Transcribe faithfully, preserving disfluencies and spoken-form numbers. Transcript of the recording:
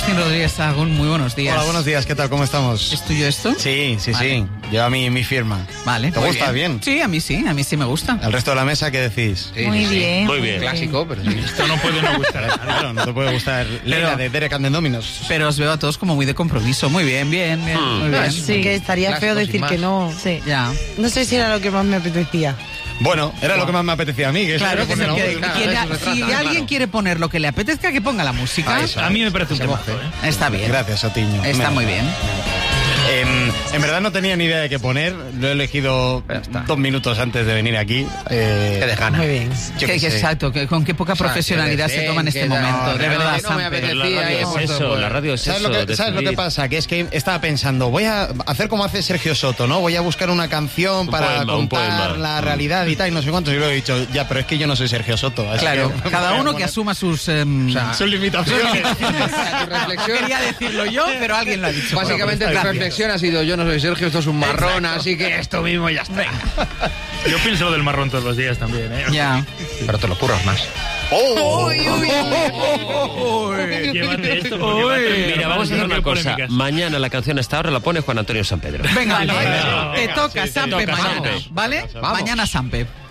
Agustín Rodríguez Sahagún, muy buenos días. Hola, buenos días, ¿qué tal? ¿Cómo estamos? ¿Es tuyo esto? Sí, sí, vale. sí. Lleva mi, mi firma. Vale. ¿Te gusta? Bien. bien. Sí, a mí sí, a mí sí me gusta. ¿El resto de la mesa qué decís? Sí, muy, sí, sí. bien, muy bien. Clásico, pero sí. Esto no puede no gustar. Claro, no te puede gustar Leila de Derek and the Dominos. Pero os veo a todos como muy de compromiso. Muy bien, bien, bien. Hmm. Muy bien. Sí, Que estaría Clásico, feo sin decir más. que no. sí. Ya. No sé si era lo que más me apetecía. Bueno, era lo que más me apetecía a mí. Que Claro, es que, lo es el que que, pone la quien- de eso se si trata, alguien claro. quiere poner lo que le apetezca, que ponga la música. Ah, eso. A mí me parece un Se temazo, moje. ¿eh? Está voz. bien. Gracias, Otiño. Está Me- muy bien. Eh, en verdad no tenía ni idea de qué poner. Lo he elegido Ya está. dos minutos antes de venir aquí. Eh, Qué de gana. Muy bien. yo Que- qué que sé. exacto, que con qué poca O sea, profesionalidad que se toma en este que momento. no, de no, verdad, que no me Samper. apetecía. La radio y es hemos eso, puesto- la radio es ¿Sabes, eso. lo que, ¿Sabes lo que decidir. pasa? Que es que estaba pensando, voy a hacer como hace Sergio Soto, ¿no? Voy a buscar una canción Un para poema, un contar poema. la realidad y tal, y no sé cuántos. Y luego he dicho, ya, pero es que yo no soy Sergio Soto. así Claro, que- cada uno Bueno, que asuma sus... em, O sea, Son limitaciones. o sea, tu no reflexión... quería decirlo yo, pero alguien lo ha dicho. Básicamente tu Gracias. reflexión ha sido yo no soy Sergio, esto es un marrón, así que esto mismo ya está. Yo pienso lo del marrón todos los días también, ¿eh? Ya. Pero te lo curras más. Llévate esto porque va a terminar- Mira, vamos a hacer va una cosa. polémicas. Mañana la canción hasta ahora la pone Juan Antonio San Pedro. Venga, Vale, vale. venga, te venga, toca, sí, te Sampe, toca, mañana, Sampe. ¿vale? Vamos. Mañana Sampe.